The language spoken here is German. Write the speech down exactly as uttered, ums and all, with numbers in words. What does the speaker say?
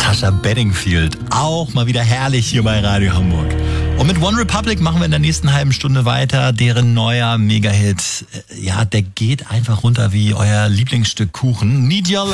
Natasha Bedingfield. Auch mal wieder herrlich hier bei Radio Hamburg. Und mit One Republic machen wir in der nächsten halben Stunde weiter. Deren neuer Mega-Hit, ja, der geht einfach runter wie euer Lieblingsstück Kuchen. Need Your Love.